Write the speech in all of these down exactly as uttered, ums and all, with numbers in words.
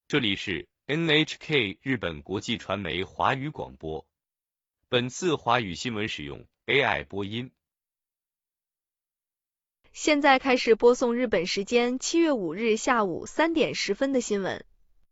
这里是 N H K 日本国际传媒华语广播。本次华语新闻使用 A I 播音。 现在开始播送日本时间七月五日下午三点十分的新闻。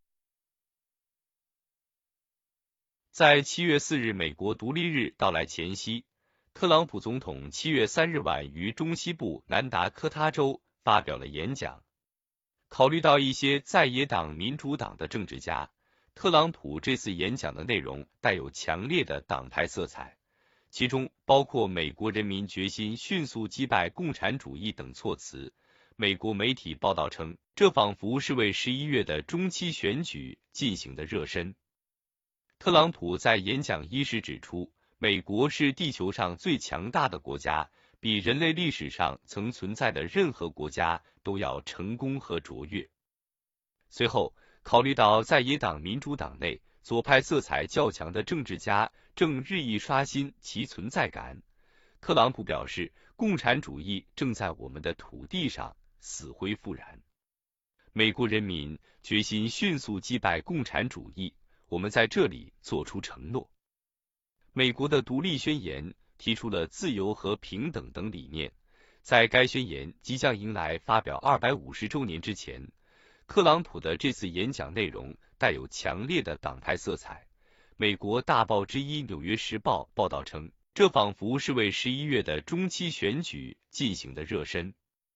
在七月四日美国独立日到来前夕，特朗普总统七月三日晚于中西部南达科他州发表了演讲。考虑到一些在野党民主党的政治家，特朗普这次演讲的内容带有强烈的党派色彩，其中包括美国人民决心迅速击败共产主义等措辞。美国媒体报道称，这仿佛是为十一月的中期选举进行的热身。特朗普在演讲伊始指出，美国是地球上最强大的国家，比人类历史上曾存在的任何国家都要成功和卓越。随后，考虑到在野党民主党内左派色彩较强的政治家正日益刷新其存在感，特朗普表示，共产主义正在我们的土地上死灰复燃。美国人民决心迅速击败共产主义，我们在这里做出承诺。美国的独立宣言提出了自由和平等等理念，在该宣言即将迎来发表二百五十周年之前，特朗普的这次演讲内容带有强烈的党派色彩。美国大报之一《纽约时报》报道称，这仿佛是为十一月的中期选举进行的热身。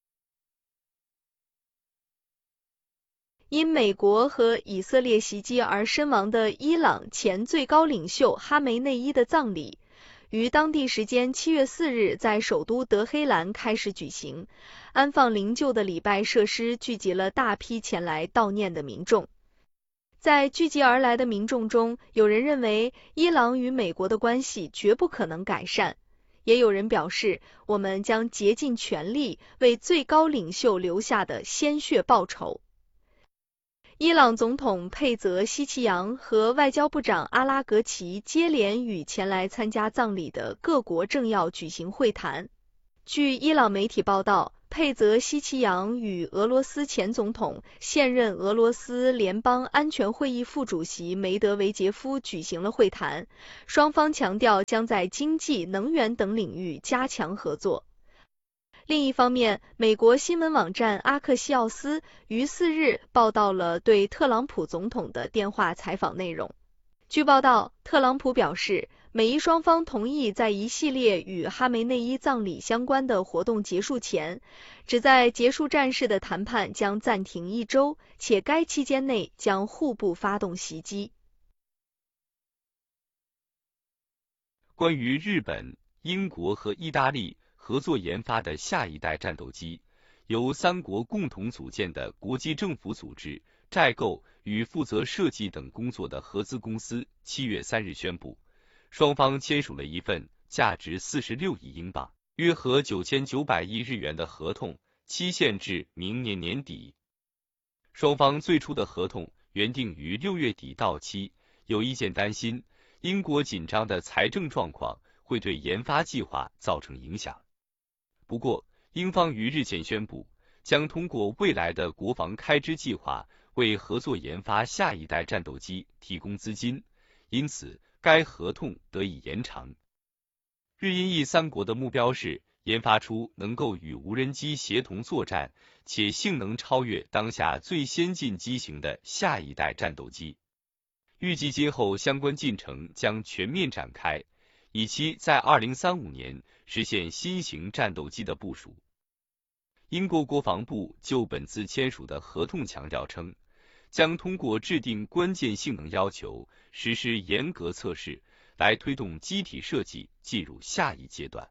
因美国和以色列袭击而身亡的伊朗前最高领袖哈梅内伊的葬礼，于当地时间七月四日在首都德黑兰开始举行。安放灵柩的礼拜设施聚集了大批前来悼念的民众。在聚集而来的民众中，有人认为伊朗与美国的关系绝不可能改善，也有人表示，我们将竭尽全力为最高领袖留下的鲜血报仇。伊朗总统佩泽希奇扬和外交部长阿拉格齐接连与前来参加葬礼的各国政要举行会谈。据伊朗媒体报道，佩泽希奇扬与俄罗斯前总统、现任俄罗斯联邦安全会议副主席梅德韦杰夫举行了会谈，双方强调将在经济、能源等领域加强合作。另一方面，美国新闻网站阿克西奥斯于四日报道了对特朗普总统的电话采访内容。据报道，特朗普表示，美伊双方同意在一系列与哈梅内伊葬礼相关的活动结束前，旨在结束战事的谈判将暂停一周，且该期间内将互不发动袭击。 关于日本、英国和意大利合作研发的下一代战斗机，由三国共同组建的国际政府组织债购与负责设计等工作的合资公司七月三日宣布，双方签署了一份价值四十六亿英镑，约合九千九百亿日元的合同，期限至明年年底。双方最初的合同原定于六月底到期，有意见担心英国紧张的财政状况会对研发计划造成影响。不过，英方于日前宣布，将通过未来的国防开支计划为合作研发下一代战斗机提供资金，因此该合同得以延长。日英意三国的目标是研发出能够与无人机协同作战且性能超越当下最先进机型的下一代战斗机。预计今后相关进程将全面展开，以期在二零三五年实现新型战斗机的部署。英国国防部就本次签署的合同强调称，将通过制定关键性能要求，实施严格测试，来推动机体设计进入下一阶段。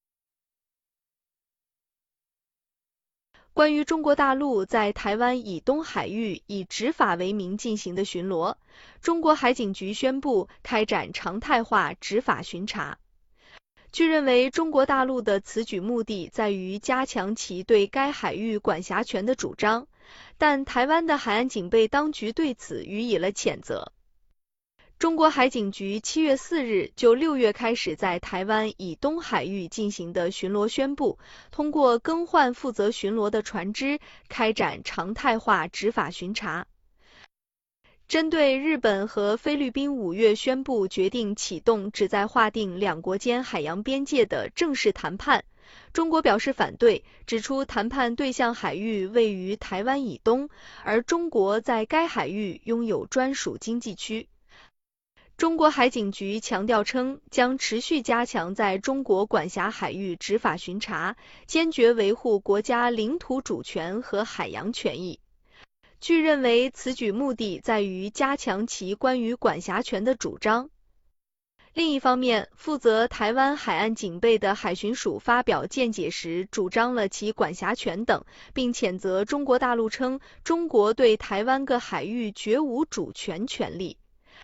关于中国大陆在台湾以东海域以执法为名进行的巡逻，中国海警局宣布开展常态化执法巡查。据认为，中国大陆的此举目的在于加强其对该海域管辖权的主张，但台湾的海岸警备当局对此予以了谴责。中国海警局七月四日就六月开始在台湾以东海域进行的巡逻宣布，通过更换负责巡逻的船只，开展常态化执法巡查。 针对日本和菲律宾五月宣布决定启动旨在划定两国间海洋边界的正式谈判，中国表示反对，指出谈判对象海域位于台湾以东，而中国在该海域拥有专属经济区。中国海警局强调称，将持续加强在中国管辖海域执法巡查，坚决维护国家领土主权和海洋权益。据认为，此举目的在于加强其关于管辖权的主张。另一方面，负责台湾海岸警备的海巡署发表见解时，主张了其管辖权等，并谴责中国大陆称，中国对台湾各海域绝无主权权利。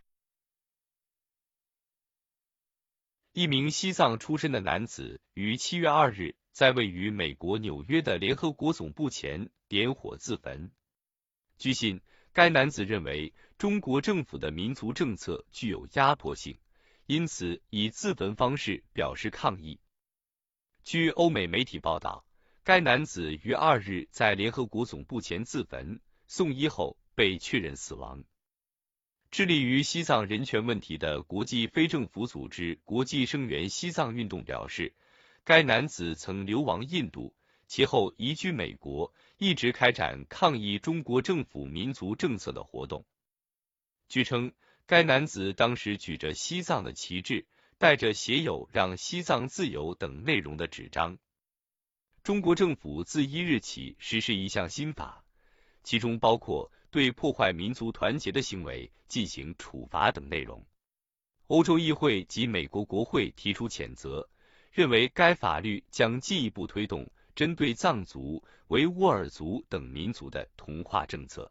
一名西藏出身的男子于七月二日在位于美国纽约的联合国总部前点火自焚。据悉，该男子认为中国政府的民族政策具有压迫性，因此以自焚方式表示抗议。据欧美媒体报道，该男子于二日在联合国总部前自焚，送医后被确认死亡。致力于西藏人权问题的国际非政府组织国际声援西藏运动表示，该男子曾流亡印度，其后移居美国，一直开展抗议中国政府民族政策的活动。据称，该男子当时举着西藏的旗帜，带着写有让西藏自由等内容的纸张。中国政府自一日起实施一项新法，其中包括对破坏民族团结的行为进行处罚等内容。欧洲议会及美国国会提出谴责，认为该法律将进一步推动针对藏族、维吾尔族等民族的同化政策。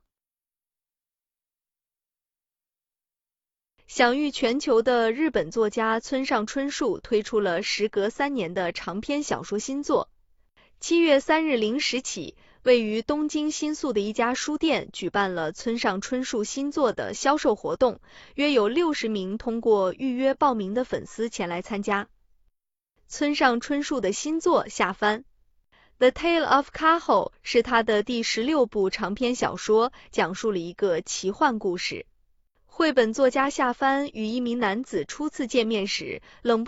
享誉全球的日本作家村上春树推出了时隔三年的长篇小说新作。七月三日零时起，位于东京新宿的一家书店举办了村上春树新作的销售活动，约有六十名通过预约报名的粉丝前来参加。村上春树的新作《下帆》The Tale of Kaho 是他的第十六部长篇小说，讲述了一个奇幻故事。绘本作家夏帆与一名男子初次见面时，冷不